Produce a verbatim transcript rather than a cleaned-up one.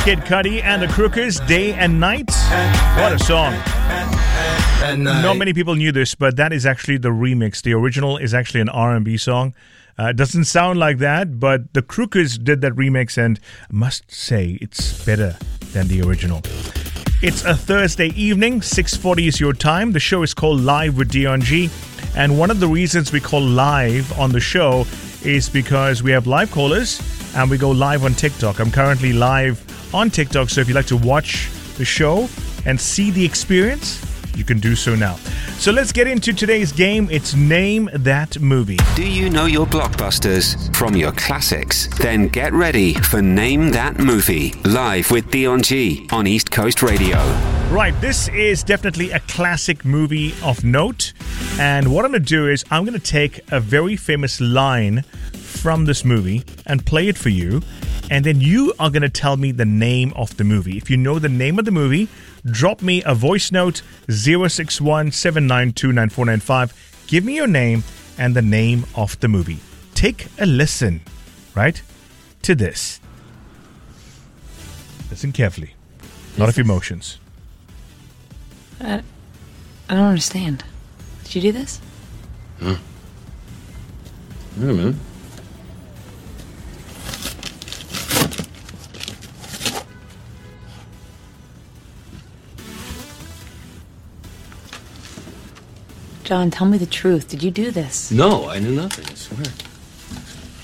Kid Cudi and the Crookers, Day and Night. What a song. Not many people knew this, but that is actually the remix. The original is actually an R and B song. Uh, it doesn't sound like that, but the Crookers did that remix, and I must say it's better than the original. It's a Thursday evening, six forty is your time. The show is called Live with Dion G, and one of the reasons we call live on the show is because we have live callers and we go live on TikTok. I'm currently live on TikTok, so if you'd like to watch the show and see the experience, you can do so now. So let's get into today's game. It's Name That Movie. Do you know your blockbusters from your classics? Then get ready for Name That Movie, live with Dion G on East Coast Radio. Right, this is definitely a classic movie of note. And what I'm going to do is I'm going to take a very famous line from this movie and play it for you. And then you are going to tell me the name of the movie. If you know the name of the movie, drop me a voice note, zero six one, seven nine two, nine four nine five. Give me your name and the name of the movie. Take a listen, right, to this. Listen carefully. A lot of emotions. I, I don't understand. Did you do this? Huh? Wait a minute. John, tell me the truth. Did you do this? No, I knew nothing, I swear.